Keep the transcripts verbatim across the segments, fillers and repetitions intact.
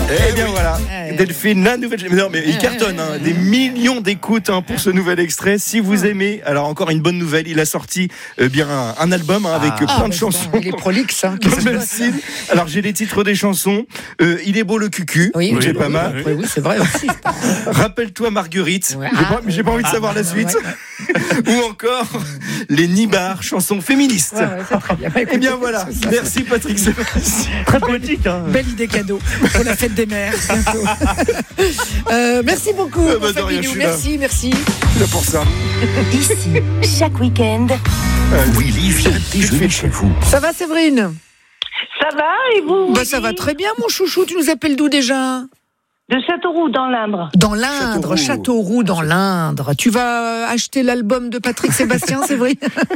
Eh bien voilà, Delphine, la nouvelle. Non, mais il cartonne, hein, des millions d'écoutes hein, pour ce nouvel extrait. Si vous aimez, alors encore une bonne nouvelle, il a sorti euh, bien un, un album hein, avec Ah, plein ah, de chansons. Il est prolixe. Hein, Dans le même style. Alors j'ai les titres des chansons. Euh, il est beau le cucu, oui, c'est oui, pas oui, mal. Oui, oui, c'est vrai aussi. Rappelle-toi Marguerite. Ouais. J'ai, Ah, pas, j'ai pas envie de savoir ah, la suite. ouais, Ou encore les Nibards, chansons féministes. Ouais, ouais, c'est très bien. Bah, écoutez, Eh bien voilà, c'est ça, merci Patrick Sébastien. Très poétique. Hein. Belle idée cadeau pour la fête des mères bientôt. euh, merci beaucoup, Ah bah, mon de rien, Fabien. je suis là. Merci, merci. Je suis là pour ça. Ici, chaque week-end, Willy vient déjeuner chez vous. Ça va, Séverine? Ça va et vous? Bah, ça va très bien, mon chouchou. Tu nous appelles d'où déjà? De Châteauroux dans l'Indre. Dans l'Indre, Châteauroux. Châteauroux dans l'Indre. Tu vas acheter l'album de Patrick Sébastien, Séverine?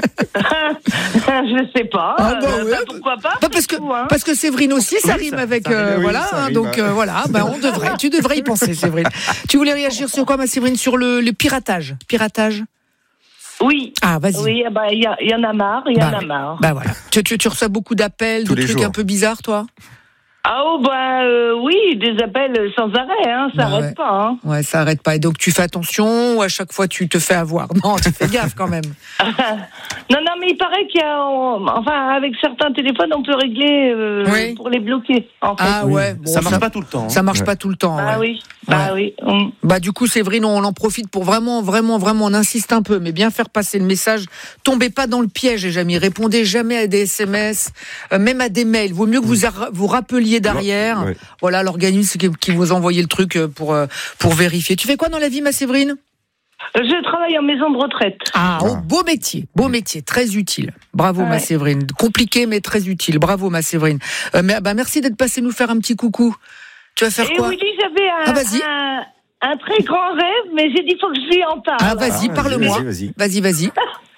Je sais pas. Ah bah euh, ouais. bah, pourquoi pas? Pas parce que tout, hein. parce que Séverine aussi, ça Oui, rime ça- avec ça rime, euh, oui, voilà, ça hein, rime, donc hein. euh, voilà, bah, on devrait, tu devrais y penser, Séverine. Tu voulais réagir sur quoi, ma Séverine? Sur le, le piratage, piratage. Oui. Ah, vas-y. Oui, bah, il y, a- il y en a marre, il y en Bah a oui. marre. Bah voilà. Tu, tu, tu reçois beaucoup d'appels, Tous de les trucs jours. un peu bizarres, toi? Ah oh, bah euh, oui, des appels sans arrêt, hein, ça Bah arrête ouais. pas. Hein. Ouais, ça arrête pas. Et donc tu fais attention ou à chaque fois tu te fais avoir? Non, tu fais gaffe quand même. Non, non, mais il paraît qu'il y a, on- enfin, avec certains téléphones, on peut régler euh, Oui. pour les bloquer. En fait. Ah ouais, bon, ça marche pas tout le temps. Hein. Ça marche pas tout le temps. Bah ouais. oui, bah oui. hum. Bah du coup, Séverine, on en profite pour vraiment, vraiment, vraiment, on insiste un peu, mais bien faire passer le message. Tombez pas dans le piège, les amis. Répondez jamais à des S M S, euh, même à des mails. Vaut mieux que vous ar- vous rappeliez derrière. Ouais. Voilà, l'organisme qui, qui vous envoyait le truc euh, pour euh, pour vérifier. Tu fais quoi dans la vie, ma Séverine? Je travaille en maison de retraite. Ah, oh, beau métier, beau métier, très utile. Bravo, ma Ouais. Séverine. Compliqué, mais très utile. Bravo, ma Séverine. Euh, mais, bah, merci d'être passé nous faire un petit coucou. Tu vas faire Et quoi? Willy, j'avais un, Ah, vas-y. un, un très grand rêve, mais j'ai dit faut que je lui en parle. Ah, vas-y, Ah, parle-moi. vas-y, vas-y. Vas-y, vas-y.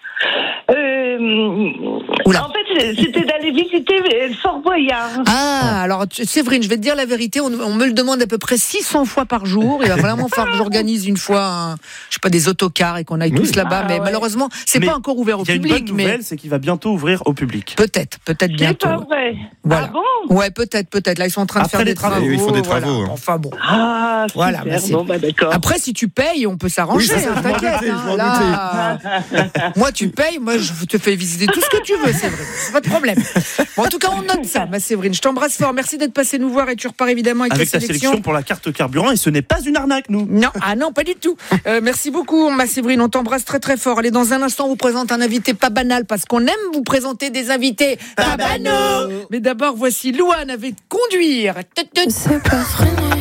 Euh, Oula. en fait, c'était d'aller visiter le Fort Boyard. Ah, alors tu- Séverine, je vais te dire la vérité, on, on me le demande à peu près six cents fois par jour. Il va vraiment falloir que j'organise une fois, un, je sais pas, des autocars et qu'on aille Oui. tous là-bas. Ah, mais ouais. malheureusement, c'est Mais pas encore ouvert au Il y a une public. bonne Mais nouvelle, c'est qu'il va bientôt ouvrir au public. peut-être, peut-être C'est bientôt. pas vrai. Voilà. Ah bon? Ouais, peut-être, peut-être. Là, ils sont en train de Après faire les des travaux. travaux. Oui, il faut des voilà. travaux, hein. Enfin bon. Ah, super. Voilà, bah, c'est- bon, bah d'accord. Après, si tu payes, on peut s'arranger. Oui, c'est ça, hein, je m'en t'inquiète. doutais, hein, je m'en là, moi, tu payes, moi, je te fais visiter tout ce que tu veux, Séverine. Pas de problème. Bon, en tout cas, on note ça, ma Séverine. Je t'embrasse fort. Merci d'être passé nous voir et tu repars évidemment avec, Avec ta ta sélection pour la carte carburant, et ce n'est pas une arnaque, nous. Non, ah non, pas du tout. Euh, merci beaucoup, ma Séverine. On t'embrasse très très fort. Allez, dans un instant, on vous présente un invité pas banal parce qu'on aime vous présenter des invités pas banaux. Mais d'abord, voici Louane avec Conduire. c'est pas freiné.